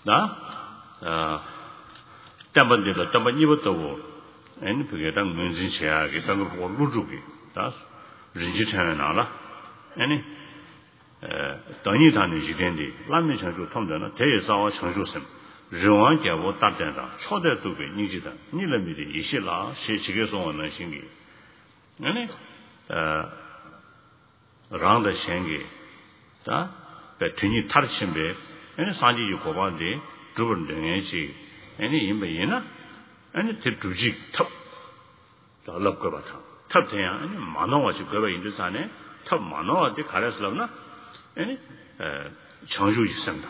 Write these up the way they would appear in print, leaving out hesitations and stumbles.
나 담반데도 담반이부터 아니 그게 당 문진시하게 당고 보고 루주기 다 rinjichana nala, any Danitani Jidendi, Lami Chanju Tomdana, Teyazawa Chanju Sim, Ruan Javo Tatenda, Chode Dubi, Nijida, Nilamidi, Ishila, Shichigason and Shingi. Any Randa Shangi, da, Betuni Tarchimbe, any Sanji Yukobandi, Druban Dengi, any Imbayina, any Tituji Top, the Lopkabata. 탑태야 아니 만화와지 그거 인도산에 탑 만화한테 가려서나 아니 장주 있습니다.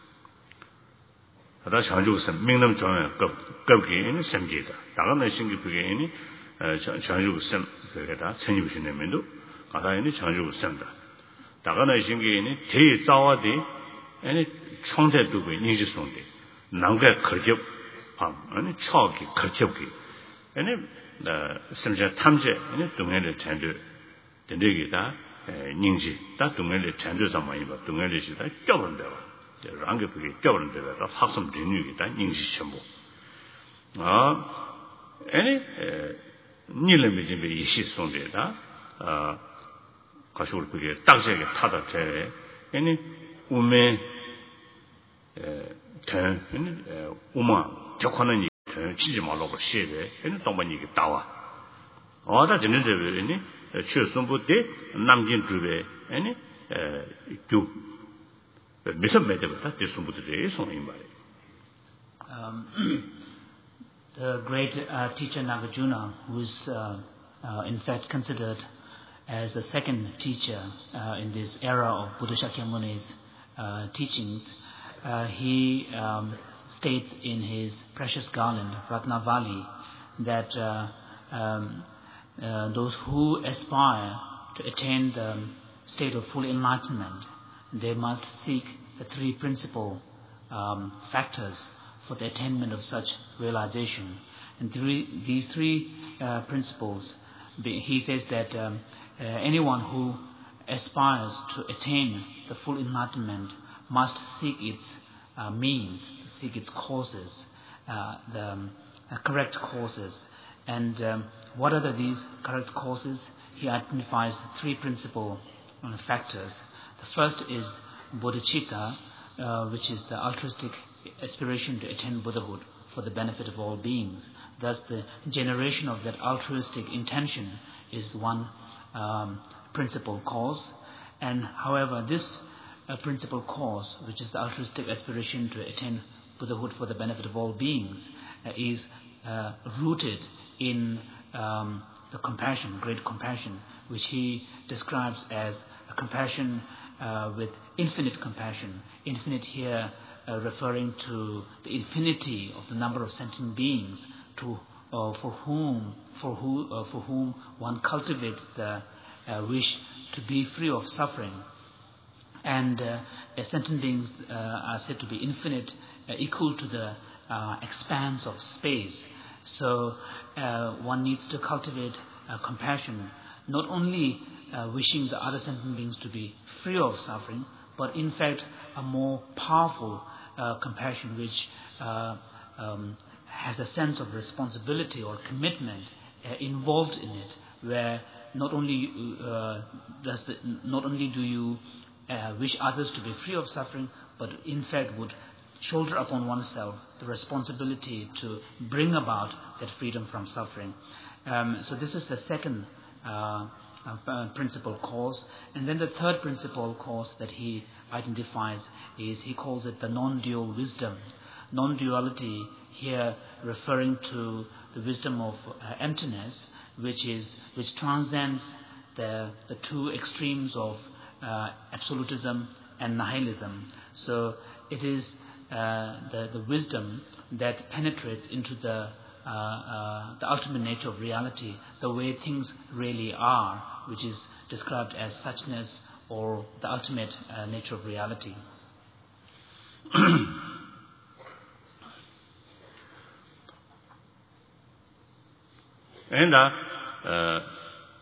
하다 장주 있음 명령 전에 급기는 생기다. 다가는 생기 그게 아니 장주 있음 그게다 천입신 면도 가다에는 장주 있습니다. 다가는 생기는 대자와디 아니 총대두고 인지송대 남가 거접 아니 처기 거접기 아니 심지어 탐제 동해를 전주 된대기다 닝지 다 동해를 전주 상황이 봐 동해를 시다 껴본다 랑게 그게 껴본다 학습 진유기다 닝지 전부 아니 니름이 이시 송대다 가시올 그게 딱지게 타다 돼 아니 우메 우마 격하는 치지 말라고 시에 얘는 동반이 이게 따와 어다 되는데 왜니 최선부 때 남긴 주베 아니 교 미선 매대부터 대선부들의 손인 말이에요. The great teacher Nagarjuna, who is in fact considered as the second teacher in this era of Buddha Shakyamuni's teachings, he states in his precious garland, Ratnavali, that those who aspire to attain the state of full enlightenment, they must seek the three principal factors for the attainment of such realization. And these three principles, he says that anyone who aspires to attain the full enlightenment must seek its means, seek its causes, the correct causes. And what are these correct causes? He identifies three principal factors. The first is bodhicitta, which is the altruistic aspiration to attain Buddhahood for the benefit of all beings. Thus, the generation of that altruistic intention is one principal cause. And however, this principal cause, which is the altruistic aspiration to attain Buddhahood for the benefit of all beings, is rooted in the compassion, great compassion, which he describes as a compassion with infinite compassion. Infinite here referring to the infinity of the number of sentient beings for whom one cultivates the wish to be free of suffering. And sentient beings are said to be infinite, equal to the expanse of space. So one needs to cultivate compassion, not only wishing the other sentient beings to be free of suffering, but in fact a more powerful compassion which has a sense of responsibility or commitment involved in it, where not only do you wish others to be free of suffering, but in fact would shoulder upon oneself the responsibility to bring about that freedom from suffering. So this is the second principal cause. And then the third principal cause that he identifies is, he calls it the non-dual wisdom. Non-duality here referring to the wisdom of emptiness, which transcends the two extremes of absolutism and nihilism. So it is the wisdom that penetrates into the ultimate nature of reality, the way things really are, which is described as suchness or the ultimate nature of reality. And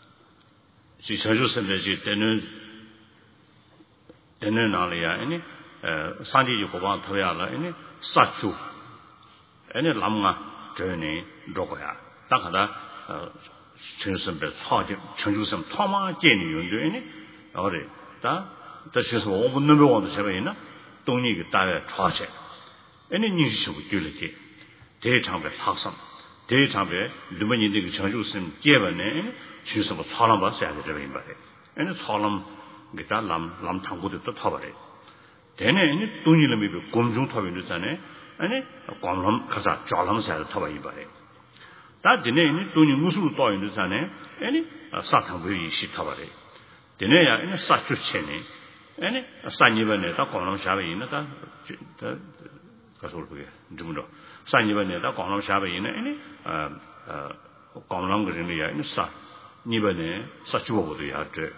she changes in the denon alia any 산지지 고방 토야라 아니 사추 아니 람가 저네 로고야 딱하다 전선배 차지 전주선 토마 제니 용도에니 어레 다 다시서 5분 넘어온다 제가이나 동리가 다에 차세 아니 니시고 줄게 대창배 학선 대창배 루머니 그 전주선 제번에 주서 사람 봐야 되는 거래 아니 사람 기타 람 탕고도 또 타버려 되네 동일음이 공중 타버리는 자네 아니 광람 가서 좌람사를 타버리 버려 다 되네 돈이 무슨 또 있는 자네 아니 사탕부이 시 타버려 되네야 아니 사추체네 아니 산이번에 다 광람 샤베 있는 다 가서 올게 좀더 산이번에 다 광람 샤베 있는 아니 광람 그전에야 아니 사 니번에 사추보고도 야죠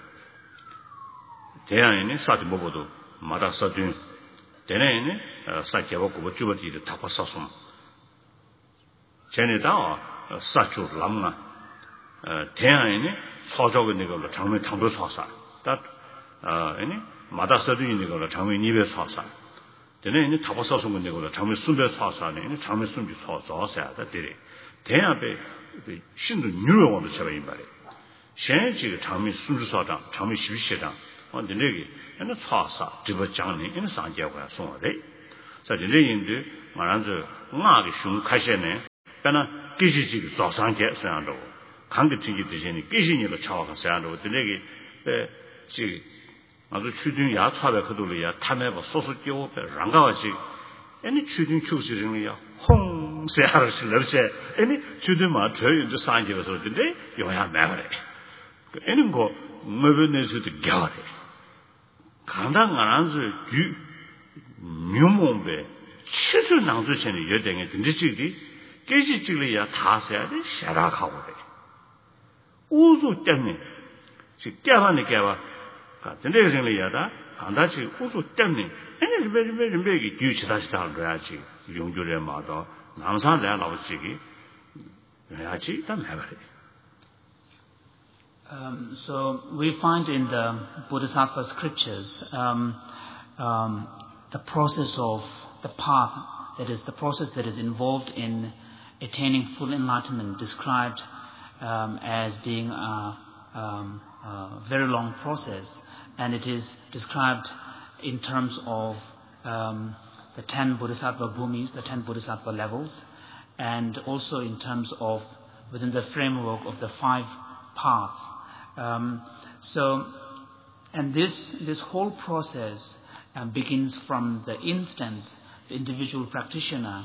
대안에는 사지 뭐보도 마다 사든 대내에는 사개하고 뭐 주버디도 다 봤었음 전에다 사주 람나 대안에는 서적은 이걸로 장면 탕도 사사 다 아니 마다 사든 이걸로 장면 입에 사사 대내에는 다 봤었음 건 이걸로 장면 순배 사사네 장면 순비 사사야 다 되래 대안에 신도 뉴욕으로 잡아 임발해 현재 장면 순주사장 장면 12세장 근데 내게 얘는 차사 집어장네 얘는 상계가 송어래 자진인데 말한서 나게 슝 가셔네 그러나 기시지早상계 소양도 강급진기 되시니 기신이로 차와가 소양도 내게 지 아주 추진 야차배 그돌이야 탐해봐 소소끼고 랑가와지 얘는 추진 추시ring이야 홍세하를 실럽세 얘는 추진마 저희도 상계에서 근데 요야 매버래 얘는 거 뭐변에서도 겨래 강당 안한서 묘몽배 치수 낭수천이 여댕에 든지지기 깨지지리야 다세야 돼 샤락하고 돼 우수 때문에 지 깨반에 깨봐 같은 데 생리야다 강다시 우수 때문에 아니 매기 뒤치다시다 그래야지 용조래 마다 남산 내가 나오지기 해야지 다 해버려. So we find in the Bodhisattva scriptures the process of the path, that is the process that is involved in attaining full enlightenment, described as being a very long process, and it is described in terms of the 10 Bodhisattva bhumis, the 10 Bodhisattva levels, and also in terms of within the framework of the 5 paths. And this whole process begins from the instant the individual practitioner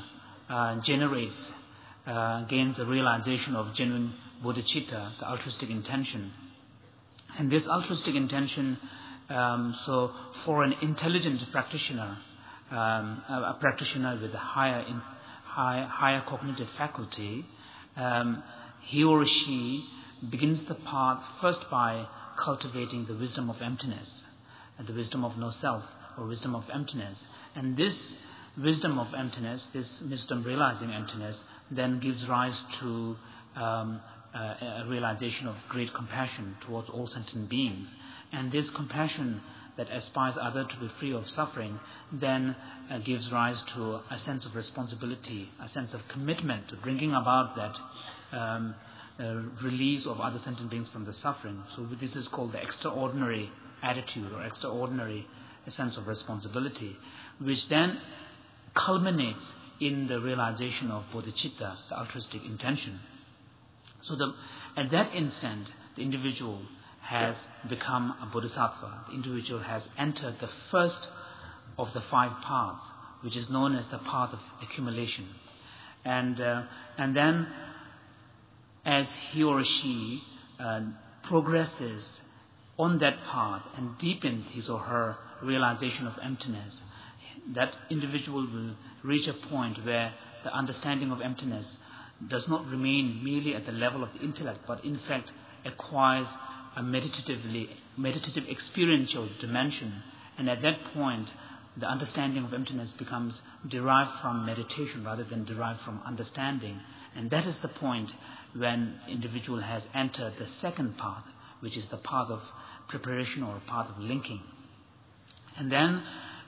gains a realization of genuine bodhicitta, the altruistic intention. And this altruistic intention, so for an intelligent practitioner, a practitioner with a higher cognitive faculty, he or she begins the path first by cultivating the wisdom of emptiness, the wisdom of no self, or wisdom of emptiness. And this wisdom of emptiness, this wisdom realizing emptiness, then gives rise to a realization of great compassion towards all sentient beings. And this compassion that aspires others to be free of suffering then gives rise to a sense of responsibility, a sense of commitment to bringing about that release of other sentient beings from the suffering. So this is called the extraordinary attitude or extraordinary sense of responsibility, which then culminates in the realization of bodhicitta, the altruistic intention. So at that instant, the individual has become a bodhisattva. The individual has entered the first of the 5 paths, which is known as the path of accumulation. And then, as he or she progresses on that path and deepens his or her realization of emptiness, that individual will reach a point where the understanding of emptiness does not remain merely at the level of the intellect, but in fact acquires a meditative experiential dimension. And at that point, the understanding of emptiness becomes derived from meditation rather than derived from understanding. And that is the point when individual has entered the second path, which is the path of preparation or path of linking. And then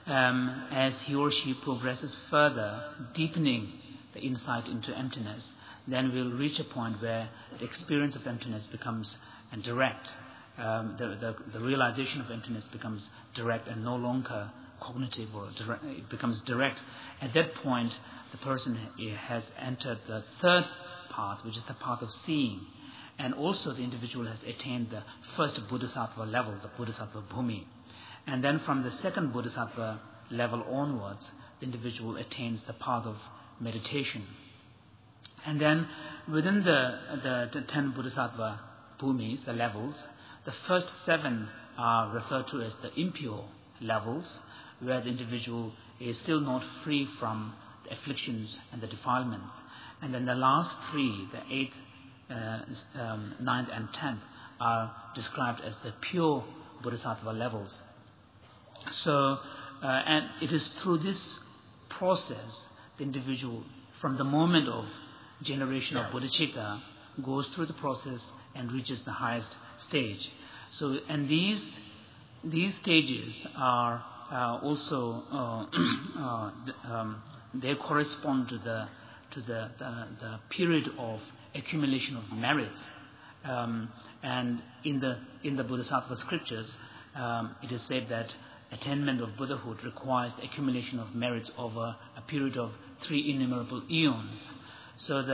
as he or she progresses further, deepening the insight into emptiness, then we'll reach a point where the experience of emptiness becomes direct. The realization of emptiness becomes direct and no longer cognitive, or direct, it becomes direct. At that point, the person has entered the third path, which is the path of seeing. And also the individual has attained the first Bodhisattva level, the Bodhisattva Bhumi. And then from the second Bodhisattva level onwards, the individual attains the path of meditation. And then within the 10 Bodhisattva Bhumis, the levels, the first 7 are referred to as the impure levels, where the individual is still not free from the afflictions and the defilements. And then the last 3, the 8th, 9th and 10th, are described as the pure Bodhisattva levels. So, and it is through this process, the individual, from the moment of generation of bodhicitta, goes through the process and reaches the highest stage. So, and these stages are also they correspond to the period of accumulation of merits. And in the Bodhisattva scriptures, it is said that attainment of Buddhahood requires the accumulation of merits over a period of 3 innumerable eons. So